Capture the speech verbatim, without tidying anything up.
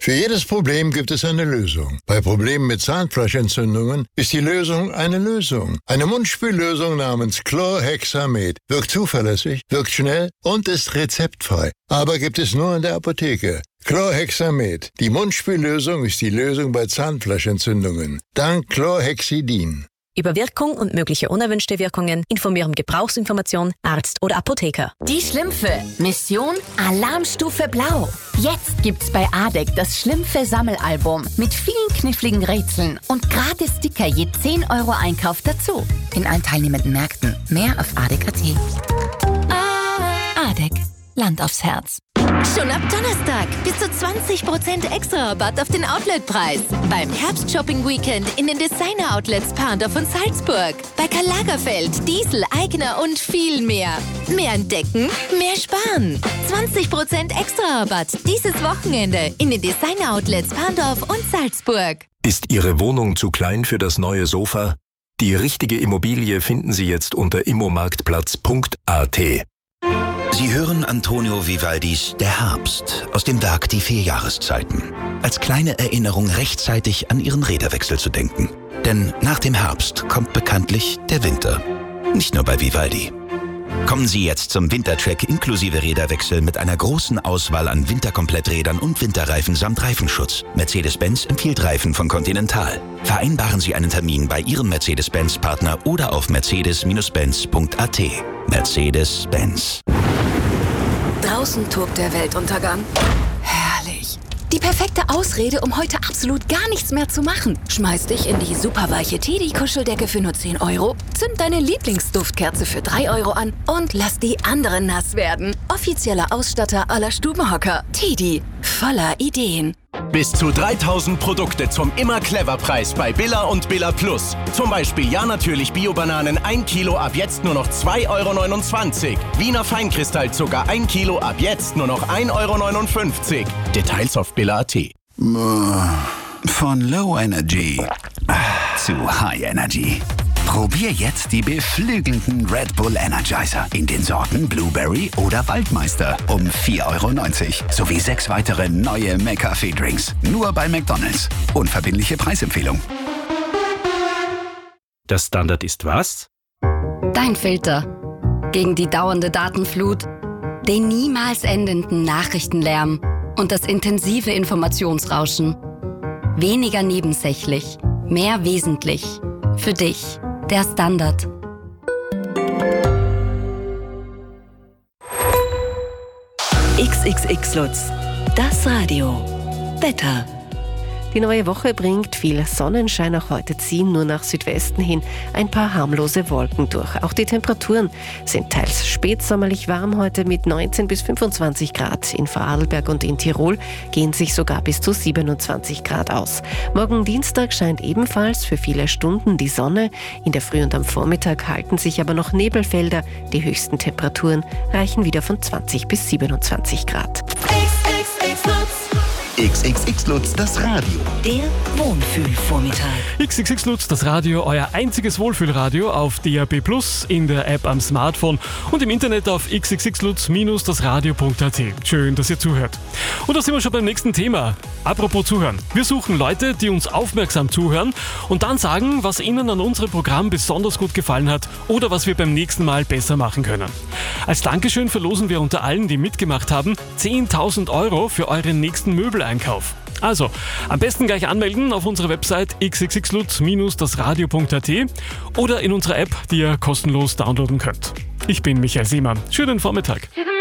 Für jedes Problem gibt es eine Lösung. Bei Problemen mit Zahnfleischentzündungen ist die Lösung eine Lösung. Eine Mundspüllösung namens Chlorhexamet wirkt zuverlässig, wirkt schnell und ist rezeptfrei. Aber gibt es nur in der Apotheke. Chlorhexamet. Die Mundspüllösung ist die Lösung bei Zahnfleischentzündungen. Dank Chlorhexidin. Über Wirkung und mögliche unerwünschte Wirkungen informieren Gebrauchsinformation, Arzt oder Apotheker. Die Schlümpfe. Mission Alarmstufe Blau. Jetzt gibt's bei A D E C das Schlümpfe-Sammelalbum mit vielen kniffligen Rätseln und gratis Sticker je zehn Euro Einkauf dazu. In allen teilnehmenden Märkten. Mehr auf A D E C punkt A T. A D E C. Land aufs Herz. Schon ab Donnerstag bis zu zwanzig Prozent extra Rabatt auf den Outletpreis. Beim Herbst-Shopping-Weekend in den Designer-Outlets Parndorf und Salzburg. Bei Karl Lagerfeld, Diesel, Aigner und viel mehr. Mehr entdecken, mehr sparen. zwanzig Prozent extra Rabatt dieses Wochenende in den Designer-Outlets Parndorf und Salzburg. Ist Ihre Wohnung zu klein für das neue Sofa? Die richtige Immobilie finden Sie jetzt unter immomarktplatz punkt a t. Sie hören Antonio Vivaldis Der Herbst aus dem Werk Die vier Jahreszeiten. Als kleine Erinnerung rechtzeitig an Ihren Räderwechsel zu denken. Denn nach dem Herbst kommt bekanntlich der Winter. Nicht nur bei Vivaldi. Kommen Sie jetzt zum Wintercheck inklusive Räderwechsel mit einer großen Auswahl an Winterkompletträdern und Winterreifen samt Reifenschutz. Mercedes-Benz empfiehlt Reifen von Continental. Vereinbaren Sie einen Termin bei Ihrem Mercedes-Benz-Partner oder auf mercedes Bindestrich benz punkt a t. Mercedes-Benz. Draußen tobt der Weltuntergang. Herrlich. Die perfekte Ausrede, um heute absolut gar nichts mehr zu machen. Schmeiß dich in die superweiche Teddy-Kuscheldecke für nur zehn Euro, zünd deine Lieblingsduftkerze für drei Euro an und lass die anderen nass werden. Offizieller Ausstatter aller Stubenhocker. Teddy. Voller Ideen. Bis zu dreitausend Produkte zum Immer-Clever-Preis bei Billa und Billa Plus. Zum Beispiel Ja natürlich Bio-Bananen ein Kilo ab jetzt nur noch zwei Euro neunundzwanzig. Wiener Feinkristallzucker ein Kilo ab jetzt nur noch ein Euro neunundfünfzig. Details auf billa punkt a t. Von Low Energy zu High Energy. Probier jetzt die beflügelnden Red Bull Energizer in den Sorten Blueberry oder Waldmeister um vier Euro neunzig sowie sechs weitere neue McCafé-Drinks. Nur bei McDonald's. Unverbindliche Preisempfehlung. Der Standard ist was? Dein Filter. Gegen die dauernde Datenflut, den niemals endenden Nachrichtenlärm und das intensive Informationsrauschen. Weniger nebensächlich, mehr wesentlich. Für dich. Der Standard. X X X Lutz, das Radio. Wetter. Die neue Woche bringt viel Sonnenschein. Auch heute ziehen nur nach Südwesten hin ein paar harmlose Wolken durch. Auch die Temperaturen sind teils spätsommerlich warm heute mit neunzehn bis fünfundzwanzig Grad. In Vorarlberg und in Tirol gehen sich sogar bis zu siebenundzwanzig Grad aus. Morgen Dienstag scheint ebenfalls für viele Stunden die Sonne. In der Früh und am Vormittag halten sich aber noch Nebelfelder. Die höchsten Temperaturen reichen wieder von zwanzig bis siebenundzwanzig Grad. X X X Lutz, das Radio. Der Wohnfühlvormittag. X X X Lutz, das Radio, euer einziges Wohlfühlradio auf D A B plus, in der App am Smartphone und im Internet auf x x x lutz Bindestrich das radio punkt a t. Schön, dass ihr zuhört. Und da sind wir schon beim nächsten Thema. Apropos zuhören. Wir suchen Leute, die uns aufmerksam zuhören und dann sagen, was ihnen an unserem Programm besonders gut gefallen hat oder was wir beim nächsten Mal besser machen können. Als Dankeschön verlosen wir unter allen, die mitgemacht haben, zehntausend Euro für euren nächsten Möbeleinkauf. Also, am besten gleich anmelden auf unserer Website x x x lutz Bindestrich das radio punkt a t oder in unserer App, die ihr kostenlos downloaden könnt. Ich bin Michael Seemann. Schönen Vormittag.